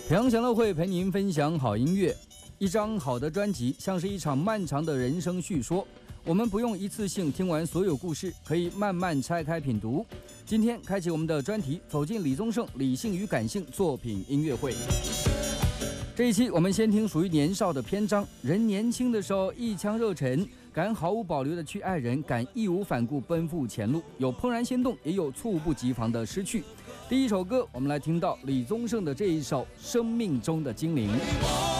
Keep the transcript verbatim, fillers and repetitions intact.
平阳享乐会陪您分享好音乐。一张好的专辑像是一场漫长的人生叙说，我们不用一次性听完所有故事，可以慢慢拆开品读。今天开启我们的专题，走进李宗盛理性与感性作品音乐会。这一期我们先听属于年少的篇章。人年轻的时候一腔热忱，敢毫无保留的去爱人，敢义无反顾奔赴前路，有怦然心动，也有猝不及防的失去。第一首歌我们来听到李宗盛的这一首《生命中的精灵》。